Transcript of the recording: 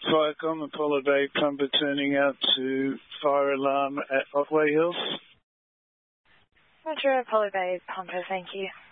Viacom, Apollo Bay Pumper turning out to fire alarm at Otway Hills. Roger, Apollo Bay Pumper, thank you.